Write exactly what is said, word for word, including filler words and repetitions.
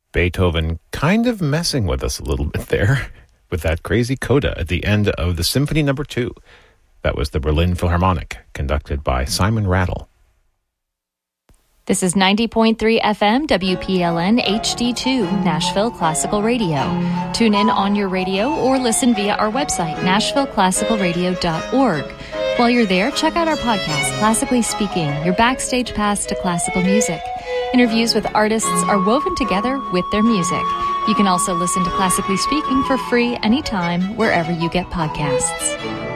Beethoven kind of messing with us a little bit there with that crazy coda at the end of the Symphony Number Two. That was the Berlin Philharmonic, conducted by Simon Rattle. This is ninety point three F M W P L N H D two, Nashville Classical Radio. Tune in on your radio or listen via our website, nashville classical radio dot org. While you're there, check out our podcast, Classically Speaking, your backstage pass to classical music. Interviews with artists are woven together with their music. You can also listen to Classically Speaking for free anytime, wherever you get podcasts.